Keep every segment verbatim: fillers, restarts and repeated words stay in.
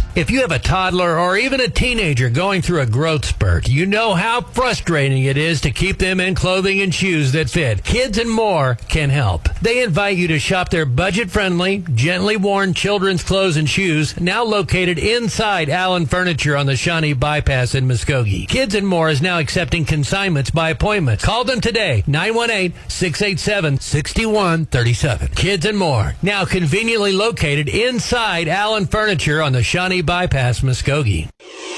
If you have a toddler or even a teenager going through a growth spurt, you know how frustrating it is to keep them in clothing and shoes that fit. Kids and More can help. They invite you to shop their budget-friendly, gently worn children's clothes and shoes, now located inside Allen Furniture on the Shawnee Bypass in Muskogee. Kids and More is now accepting consignments by appointment. Call them today, nine one eight, six eight seven, six one three seven. Kids and More, now conveniently located inside Allen Furniture on the Shawnee Bypass, Muskogee.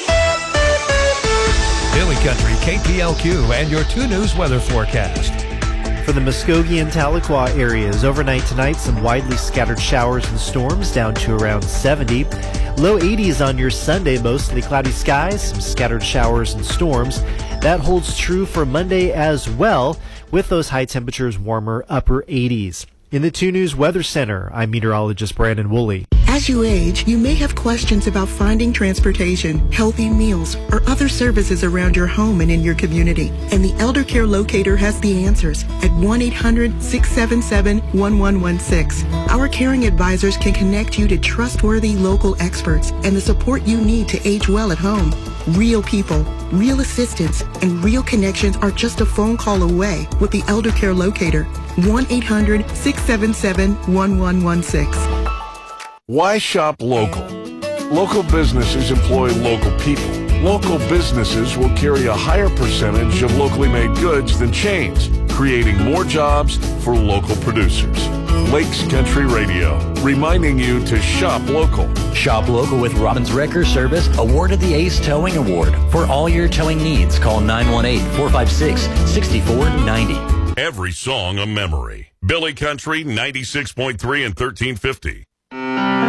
Billy Country, K P L Q, and your two News weather forecast. For the Muskogee and Tahlequah areas, overnight tonight, some widely scattered showers and storms down to around seventy. Low eighties on your Sunday, mostly cloudy skies, some scattered showers and storms. That holds true for Monday as well, with those high temperatures warmer upper eighties. In the two News Weather Center, I'm meteorologist Brandon Woolley. As you age, you may have questions about finding transportation, healthy meals, or other services around your home and in your community. And the Elder Care Locator has the answers at one eight hundred, six seven seven, one one one six. Our caring advisors can connect you to trustworthy local experts and the support you need to age well at home. Real people, real assistance, and real connections are just a phone call away with the Elder Care Locator. one eight hundred, six seven seven, one one one six. Why shop local? Local businesses employ local people. Local businesses will carry a higher percentage of locally made goods than chains, creating more jobs for local producers. Lakes Country Radio, reminding you to shop local. Shop local with Robbins Wrecker Service, awarded the Ace Towing Award. For all your towing needs, call nine one eight, four five six, six four nine zero. Every song a memory. Billy Country, ninety-six point three and thirteen fifty.